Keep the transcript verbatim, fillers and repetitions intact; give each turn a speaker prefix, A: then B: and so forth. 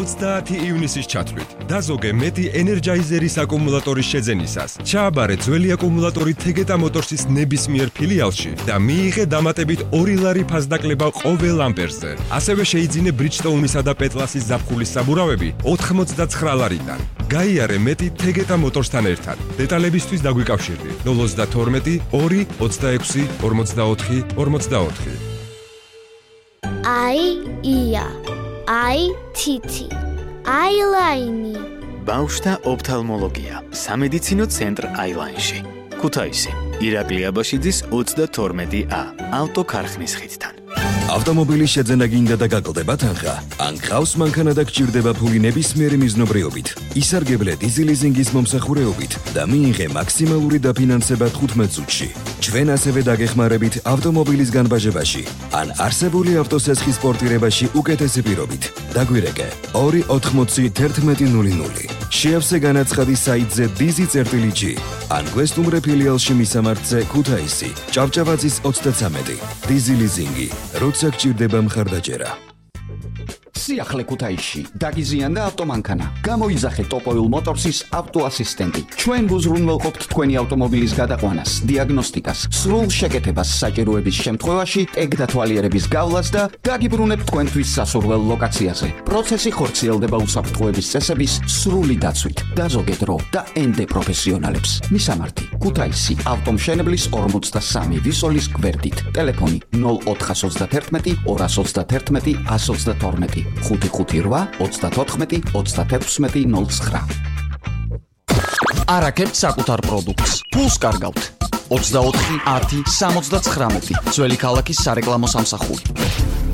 A: ოცდაათი ივნისის ჩათვლით დაზოგე მეტი ენერჯაიზერის აკუმულატორის შეძენისას. ჩააბარე ძველი აკუმულატორი თეგეტა მოტორსის ნებისმიერ ფილიალში და მიიღე დამატებით ორი ლარი ფასდაკლება ყოველ ამპერზე. ასევე შეიძინე Bridgestone-ისა და Petlas-ის ზაფხულის საბურავები ოთხმოცდაცხრა ლარიდან. გაიარე მეტი თეგეტა მოტორსთან ერთად. დეტალებისთვის დაგვიკავშირდი ნულ ოცდათორმეტი ორი ოცდაექვსი ორმოცდაოთხი ორმოცდაოთხი.
B: აი ია აი თითი აილაინი
C: ბავშვთა ოფთალმოლოგია სამედიცინო ცენტრ აილაინში ქუთაისი ირაკლი აბაშიძის ოცდათორმეტი ა ავტოქარხნის ხიდთან.
D: ავტომობილის შეძენა გინდა და გაკლდება თანხა? ან გყავს მანქანა და გჭირდება ფული ნებისმიერი მიზნობრიობით? ისარგებლე დიზელიზინგის მომსახურეობით და მიიღე მაქსიმალური დაფინანსება თხუთმეტ წუთში. ჩვენ ასევე დაგეხმარებით ავტომობილის განბაჟებაში ან არსებული ავტოსესხის პორტირებაში უკეთესი პირობით. დაგვირეკე ორი ოთხმოცი თერთმეტი ნული ნული. შეავსე განაცხადი საიტზე dizi.g ან გვესტუმრე ფილიალში მისამართზე ქუთაისი ჭავჭავაძის ოცდაცამეტი. დიზელიზინგი როცა გჭირდება მხარდაჭერა.
E: სიახლე ქუთაისში დაგიზიანდა ავტომანქანა. გამოიძახე ტოპოილ მოტორსის ავტოასისტენტი. ჩვენ გუზრუნველყოფთ თქვენი ავტომობილის გადაყვანას, დიაგნოსტიკას, სრულ შეკეთებას საჭიროების შემთხვევაში, ტეგ დათვალიერების გავლას და დაგიბრუნებთ თქვენთვის სასურველ ლოკაციაზე. პროცესი ხორციელდება უსაფრთხოების წესების სრული დაცვით. დაზოგე დრო და ენდე პროფესიონალებს. მისამართი: ქუთაისი, ავტომშენებლის ორმოცდასამი ვისოლის გვერდით. ტელეფონი ნულ ოთხას ოცდაათერთმეტი ორას ოცდაათერთმეტი ას ოცდათორმეტი. ხუთი ხუთი რვა ოცდათოთხმეტი ოცდათექვსმეტი ნულ ცხრა. არაკეთთ საკუთარ პროდუქტს. ფულს კარგავთ. ოცდაოთხი ათი სამოცდაცხრამეტი. ძველი ქალაქის სარეკლამო სამსახური.